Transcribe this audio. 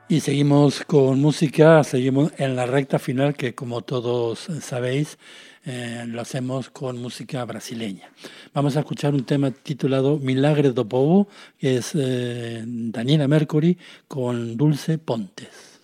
Y seguimos con música, seguimos en la recta final que como todos sabéis, lo hacemos con música brasileña. Vamos a escuchar un tema titulado Milagre do Povo, que es Daniela Mercury con Dulce Pontes.